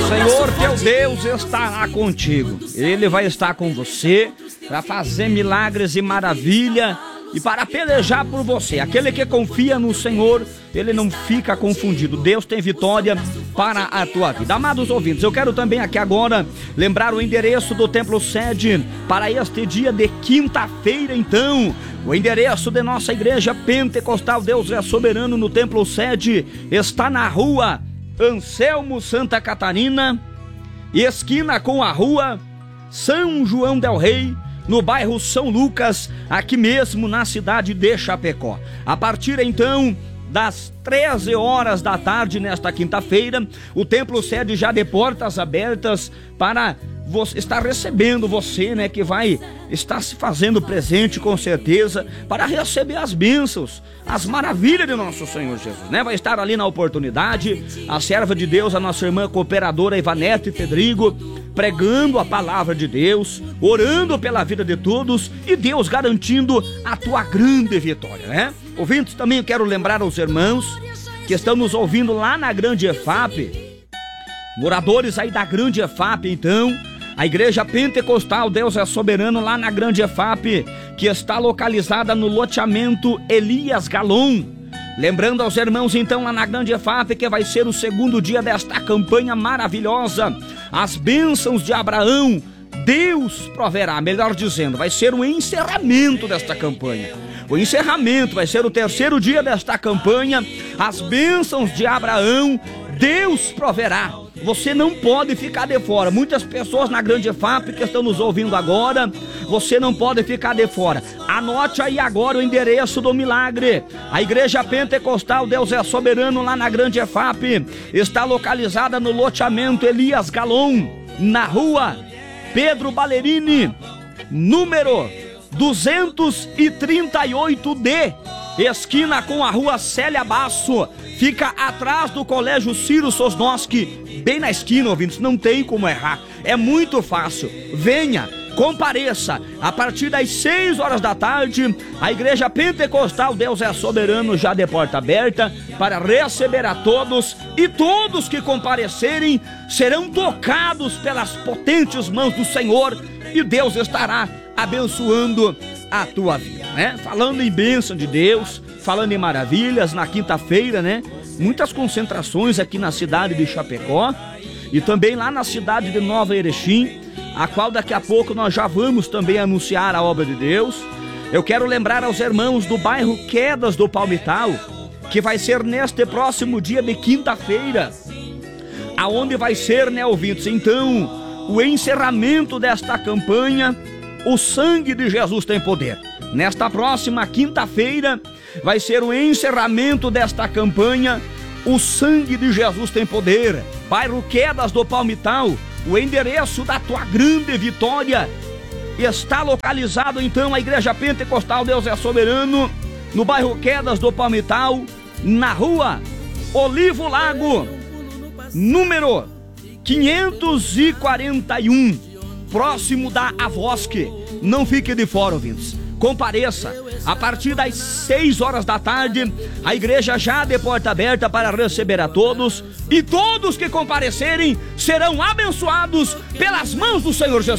Senhor teu Deus estará contigo. Ele vai estar com você para fazer milagres e maravilha e para pelejar por você. Aquele que confia no Senhor, ele não fica confundido. Deus tem vitória para a tua vida. Amados ouvintes, eu quero também aqui agora lembrar o endereço do Templo Sede para este dia de quinta-feira. Então, o endereço de nossa igreja pentecostal Deus é Soberano no Templo Sede está na rua Anselmo Santa Catarina, esquina com a rua São João del Rei, no bairro São Lucas, aqui mesmo na cidade de Chapecó. A partir então das 13 horas da tarde nesta quinta-feira, o Templo Sede já de portas abertas para estar recebendo você, né, que vai estar se fazendo presente com certeza para receber as bênçãos, as maravilhas de nosso Senhor Jesus, né? Vai estar ali na oportunidade a serva de Deus, a nossa irmã cooperadora Ivanete Pedrigo, pregando a palavra de Deus, orando pela vida de todos e Deus garantindo a tua grande vitória, né? Ouvintes, também quero lembrar aos irmãos que estão nos ouvindo lá na Grande EFAP, moradores aí da Grande EFAP, então, a Igreja Pentecostal Deus é Soberano lá na Grande EFAP, que está localizada no loteamento Elias Galon. Lembrando aos irmãos então lá na Grande EFAP que vai ser o segundo dia desta campanha maravilhosa, as bênçãos de Abraão, Deus proverá, melhor dizendo, vai ser o encerramento desta campanha. O encerramento vai ser o terceiro dia desta campanha, as bênçãos de Abraão, Deus proverá. Você não pode ficar de fora. Muitas pessoas na Grande EFAP que estão nos ouvindo agora, você não pode ficar de fora. Anote aí agora o endereço do milagre. A Igreja Pentecostal Deus é Soberano lá na Grande EFAP está localizada no loteamento Elias Galon, na rua Pedro Ballerini, número 238D, esquina com a rua Célia Basso. Fica atrás do Colégio Ciro Sosnoski, bem na esquina, ouvintes, não tem como errar, é muito fácil. Venha, compareça, a partir das 6 horas da tarde, a Igreja Pentecostal Deus é Soberano já de porta aberta para receber a todos, e todos que comparecerem serão tocados pelas potentes mãos do Senhor, e Deus estará abençoando a tua vida, né? Falando em bênção de Deus, falando em maravilhas, na quinta-feira, né? Muitas concentrações aqui na cidade de Chapecó e também lá na cidade de Nova Erechim, a qual daqui a pouco nós já vamos também anunciar a obra de Deus. Eu quero lembrar aos irmãos do bairro Quedas do Palmital, que vai ser neste próximo dia de quinta-feira, aonde vai ser, né, ouvintes, então, o encerramento desta campanha, O Sangue de Jesus Tem Poder. Nesta próxima quinta-feira vai ser o encerramento desta campanha, O Sangue de Jesus Tem Poder, bairro Quedas do Palmital. O endereço da tua grande vitória está localizado então a Igreja Pentecostal Deus é Soberano, no bairro Quedas do Palmital, na rua Olivo Lago, número 541, próximo da Avosque. Não fique de fora, ouvintes. Compareça, a partir das 6 horas da tarde, a igreja já de porta aberta para receber a todos, e todos que comparecerem serão abençoados pelas mãos do Senhor Jesus.